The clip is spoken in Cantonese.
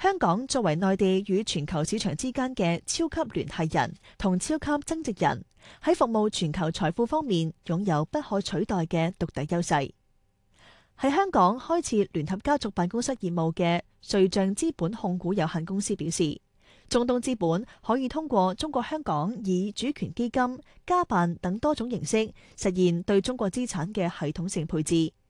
香港作為內地與全球市場之間嘅超級聯繫人同超級增值人，喺服務全球財富方面擁有不可取代嘅獨特優勢。喺香港開設聯合家族辦公室業務嘅瑞象資本控股有限公司表示，中東資本可以通過中國香港以主權基金、家辦等多種形式，實現對中國資產嘅系統性配置。